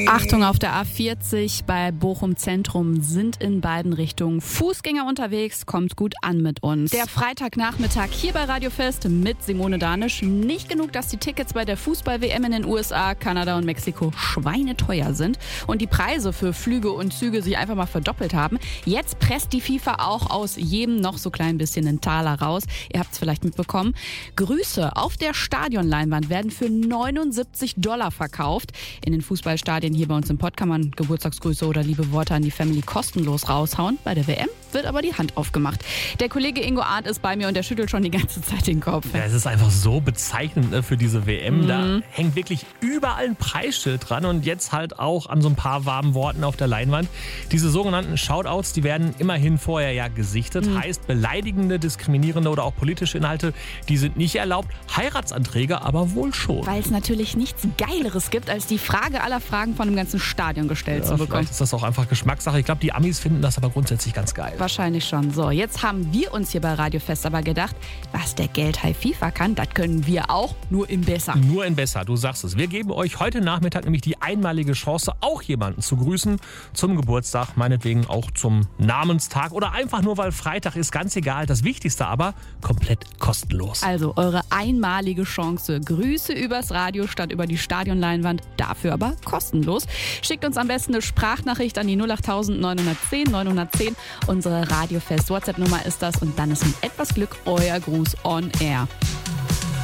Achtung, auf der A40 bei Bochum Zentrum sind in beiden Richtungen Fußgänger unterwegs. Kommt gut an mit uns. Der Freitagnachmittag hier bei Radio Fest mit Simone Danisch. Nicht genug, dass die Tickets bei der Fußball-WM in den USA, Kanada und Mexiko schweineteuer sind und die Preise für Flüge und Züge sich einfach mal verdoppelt haben. Jetzt presst die FIFA auch aus jedem noch so klein bisschen einen Taler raus. Ihr habt es vielleicht mitbekommen. Grüße auf der Stadionleinwand werden für $79 verkauft. In den Fußballstadien hier bei uns im Pott kann man Geburtstagsgrüße oder liebe Worte an die Family kostenlos raushauen. Bei der WM wird aber die Hand aufgemacht. Der Kollege Ingo Arndt ist bei mir und der schüttelt schon die ganze Zeit den Kopf. Ja, es ist einfach so bezeichnend für diese WM. Da hängt wirklich überall ein Preisschild dran und jetzt halt auch an so ein paar warmen Worten auf der Leinwand. Diese sogenannten Shoutouts, die werden immerhin vorher ja gesichtet. Heißt, beleidigende, diskriminierende oder auch politische Inhalte, die sind nicht erlaubt. Heiratsanträge aber wohl schon. Weil es natürlich nichts Geileres gibt, als die Frage aller Fragen von dem ganzen Stadion gestellt zu bekommen. Vielleicht ist das auch einfach Geschmackssache. Ich glaube, die Amis finden das aber grundsätzlich ganz geil. Wahrscheinlich schon. So, jetzt haben wir uns hier bei Radio Fest aber gedacht, was der Geldhai FIFA kann, das können wir auch, nur in besser. Nur in besser, du sagst es. Wir geben euch heute Nachmittag nämlich die einmalige Chance, auch jemanden zu grüßen zum Geburtstag, meinetwegen auch zum Namenstag oder einfach nur, weil Freitag ist, ganz egal. Das Wichtigste aber, komplett kostenlos. Also eure einmalige Chance. Grüße übers Radio statt über die Stadionleinwand, dafür aber kostenlos. Schickt uns am besten eine Sprachnachricht an die 08000 910 910. Unsere Radio Fest WhatsApp-Nummer ist das und dann ist mit etwas Glück euer Gruß on Air.